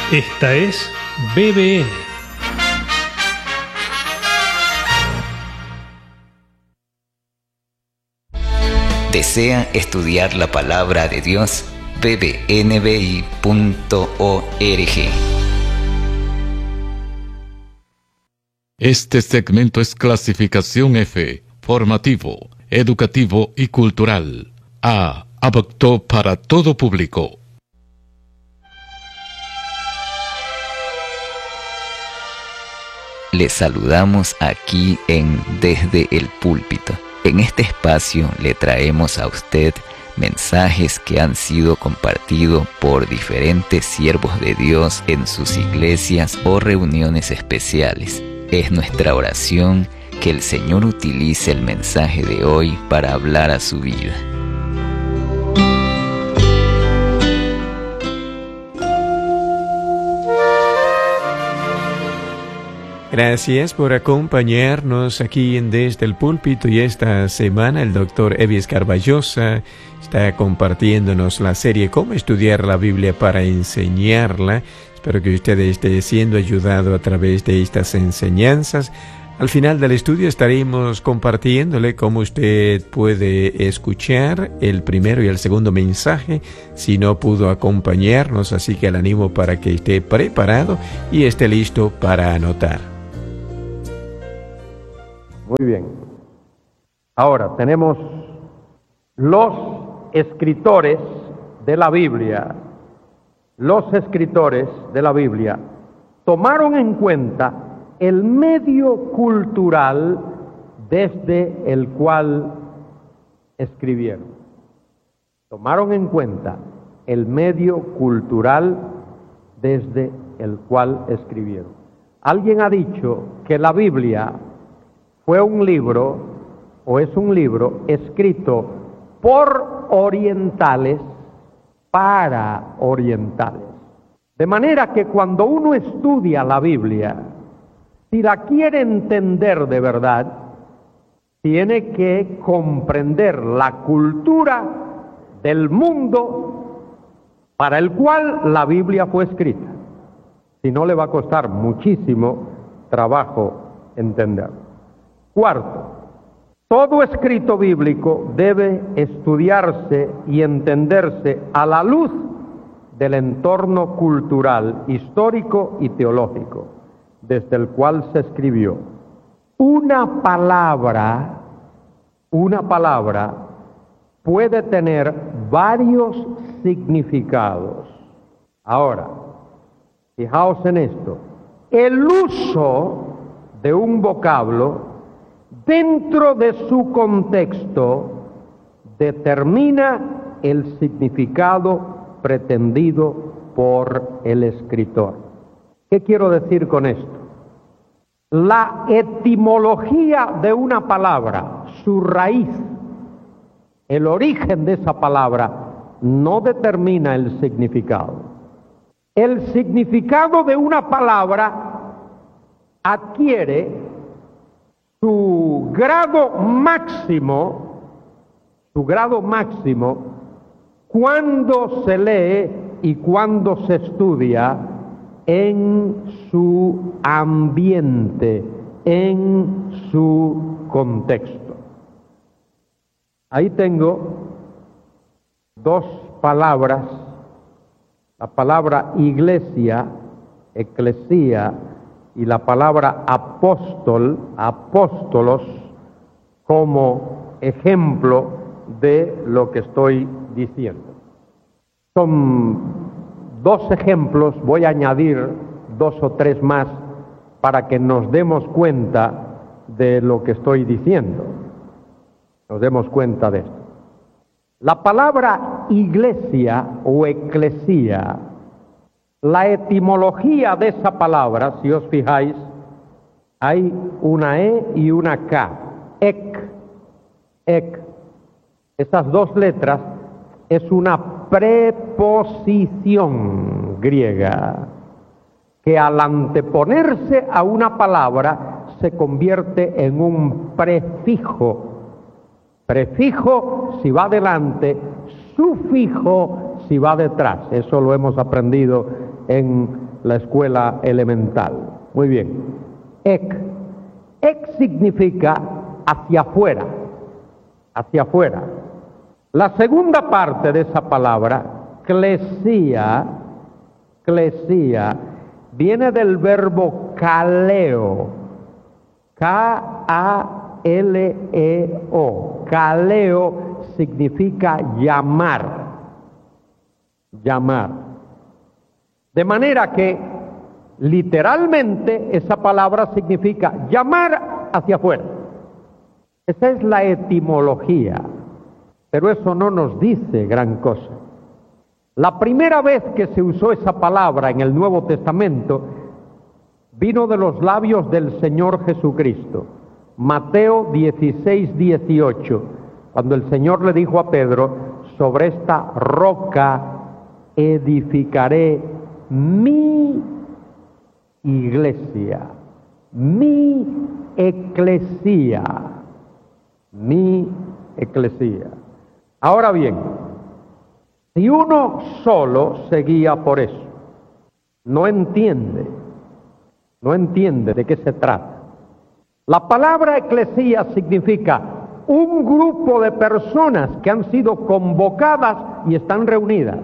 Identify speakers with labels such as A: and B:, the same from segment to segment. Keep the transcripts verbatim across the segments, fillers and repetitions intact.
A: Esta es B B N.
B: ¿Desea estudiar la palabra de Dios? b b n b i punto org.
C: Este segmento es clasificación F, formativo, educativo y cultural. A, apto para todo público.
B: Le saludamos aquí en Desde el Púlpito. En este espacio le traemos a usted mensajes que han sido compartidos por diferentes siervos de Dios en sus iglesias o reuniones especiales. Es nuestra oración que el Señor utilice el mensaje de hoy para hablar a su vida.
D: Gracias por acompañarnos aquí en Desde el Púlpito, y esta semana el doctor Evis Carballosa está compartiéndonos la serie Cómo estudiar la Biblia para enseñarla. Espero que usted esté siendo ayudado a través de estas enseñanzas. Al final del estudio estaremos compartiéndole cómo usted puede escuchar el primero y el segundo mensaje si no pudo acompañarnos, así que le animo para que esté preparado y esté listo para anotar.
E: Muy bien. Ahora tenemos los escritores de la Biblia. Los escritores de la Biblia tomaron en cuenta el medio cultural desde el cual escribieron. Tomaron en cuenta el medio cultural desde el cual escribieron. Alguien ha dicho que la Biblia fue un libro, o es un libro, escrito por orientales para orientales. De manera que cuando uno estudia la Biblia, si la quiere entender de verdad, tiene que comprender la cultura del mundo para el cual la Biblia fue escrita. Si no, le va a costar muchísimo trabajo entenderlo. Cuarto, todo escrito bíblico debe estudiarse y entenderse a la luz del entorno cultural, histórico y teológico desde el cual se escribió. Una palabra, una palabra puede tener varios significados. Ahora, fijaos en esto, el uso de un vocablo dentro de su contexto determina el significado pretendido por el escritor. ¿Qué quiero decir con esto? La etimología de una palabra, su raíz, el origen de esa palabra, no determina el significado. El significado de una palabra adquiere su grado máximo, su grado máximo, cuando se lee y cuando se estudia en su ambiente, en su contexto. Ahí tengo dos palabras, la palabra iglesia, eclesía, y la palabra apóstol, apóstolos, como ejemplo de lo que estoy diciendo. Son dos ejemplos, voy a añadir dos o tres más para que nos demos cuenta de lo que estoy diciendo. Nos demos cuenta de esto. La palabra iglesia o eclesía, la etimología de esa palabra, si os fijáis, hay una E y una K. Ek, ek. Esas dos letras es una preposición griega que al anteponerse a una palabra se convierte en un prefijo. Prefijo si va adelante, sufijo si va detrás. Eso lo hemos aprendido en la escuela elemental. Muy bien. Ek. Ek significa hacia afuera, hacia afuera. La segunda parte de esa palabra, klesía, klesía, viene del verbo kaleo, K A L E O. Kaleo significa llamar, llamar. De manera que literalmente esa palabra significa llamar hacia afuera. Esa es la etimología, pero eso no nos dice gran cosa. La primera vez que se usó esa palabra en el Nuevo Testamento vino de los labios del Señor Jesucristo. Mateo dieciséis, dieciocho, cuando el Señor le dijo a Pedro: sobre esta roca edificaré mi iglesia, mi eclesía, mi eclesía. Ahora bien, si uno solo se guía por eso, no entiende, no entiende de qué se trata. La palabra eclesía significa un grupo de personas que han sido convocadas y están reunidas.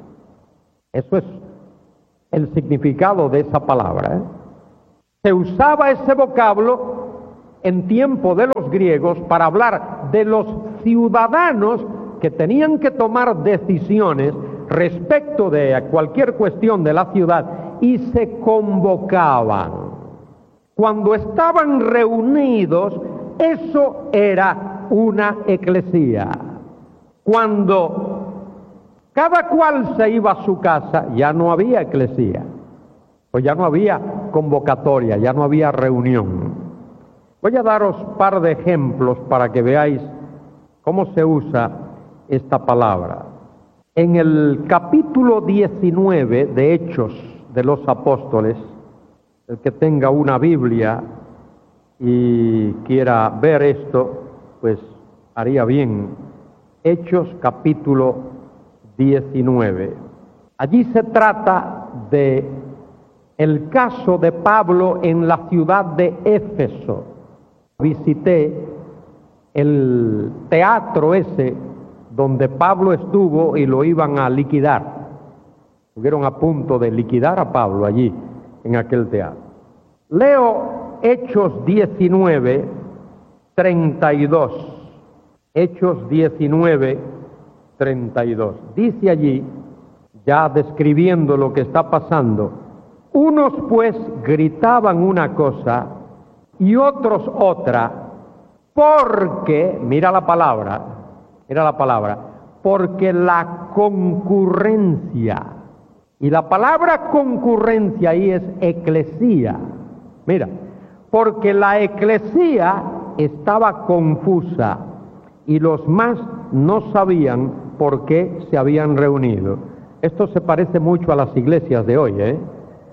E: Eso es el significado de esa palabra, ¿eh? Se usaba ese vocablo en tiempo de los griegos para hablar de los ciudadanos que tenían que tomar decisiones respecto de cualquier cuestión de la ciudad y se convocaban. Cuando estaban reunidos, eso era una eclesía. Cuando cada cual se iba a su casa, ya no había eclesía, pues ya no había convocatoria, ya no había reunión. Voy a daros un par de ejemplos para que veáis cómo se usa esta palabra. En el capítulo diecinueve de Hechos de los Apóstoles, el que tenga una Biblia y quiera ver esto, pues haría bien. Hechos capítulo diecinueve. Allí se trata de el caso de Pablo en la ciudad de Éfeso. Visité el teatro ese donde Pablo estuvo y lo iban a liquidar. Estuvieron a punto de liquidar a Pablo allí, en aquel teatro. Leo Hechos diecinueve, treinta y dos. Hechos diecinueve, treinta y dos. Dice allí, ya describiendo lo que está pasando: unos pues gritaban una cosa y otros otra, porque, mira la palabra, mira la palabra, porque la concurrencia, y la palabra concurrencia ahí es eclesía, mira, porque la eclesía estaba confusa y los más no sabían por qué se habían reunido. Esto se parece mucho a las iglesias de hoy, ¿eh?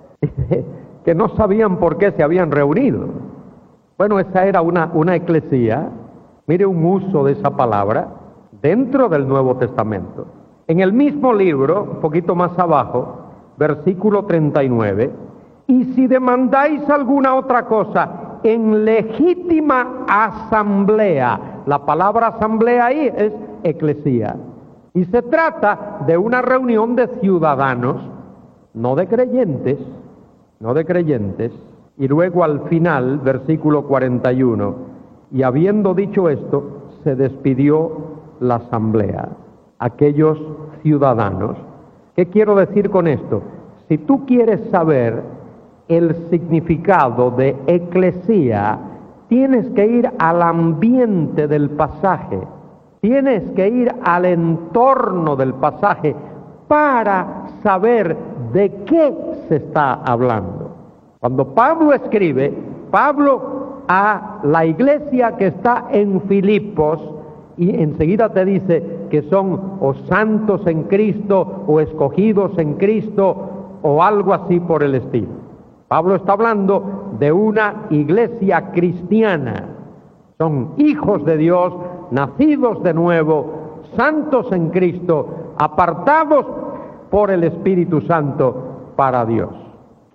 E: que no sabían por qué se habían reunido. Bueno, esa era una, una eclesía. Mire un uso de esa palabra dentro del Nuevo Testamento. En el mismo libro, un poquito más abajo, versículo treinta y nueve, y si demandáis alguna otra cosa en legítima asamblea, la palabra asamblea ahí es eclesía, y se trata de una reunión de ciudadanos, no de creyentes, no de creyentes. Y luego al final, versículo cuarenta y uno, y habiendo dicho esto, se despidió la asamblea, aquellos ciudadanos. ¿Qué quiero decir con esto? Si tú quieres saber el significado de eclesía, tienes que ir al ambiente del pasaje, tienes que ir al entorno del pasaje para saber de qué se está hablando. Cuando Pablo escribe, Pablo a la iglesia que está en Filipos, y enseguida te dice que son o santos en Cristo o escogidos en Cristo o algo así por el estilo. Pablo está hablando de una iglesia cristiana. Son hijos de Dios, nacidos de nuevo, santos en Cristo, apartados por el Espíritu Santo para Dios.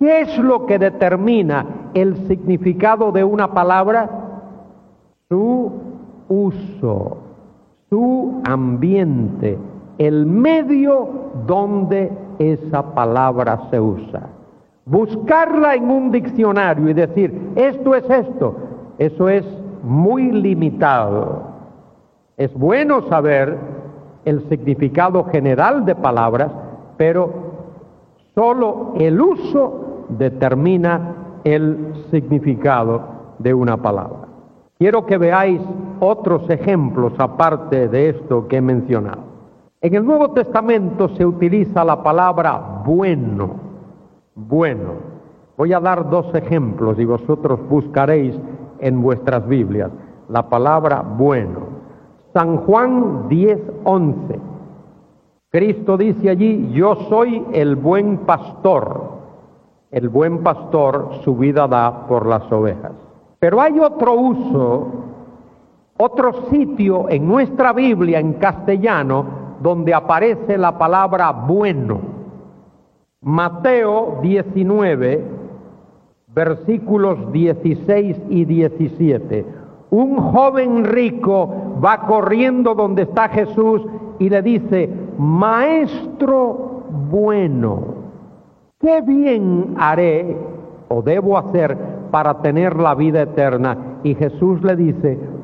E: ¿Qué es lo que determina el significado de una palabra? Su uso, su ambiente, el medio donde esa palabra se usa. Buscarla en un diccionario y decir, esto es esto, eso es muy limitado. Es bueno saber el significado general de palabras, pero solo el uso determina el significado de una palabra. Quiero que veáis otros ejemplos aparte de esto que he mencionado. En el Nuevo Testamento se utiliza la palabra bueno, bueno. Voy a dar dos ejemplos y vosotros buscaréis en vuestras Biblias la palabra bueno. San Juan diez, once. Cristo dice allí, yo soy el buen pastor. El buen pastor su vida da por las ovejas. Pero hay otro uso, otro sitio en nuestra Biblia en castellano donde aparece la palabra bueno. Mateo diecinueve, versículos dieciséis y diecisiete. Un joven rico va corriendo donde está Jesús y le dice, Maestro bueno, ¿qué bien haré o debo hacer para tener la vida eterna? Y Jesús le dice,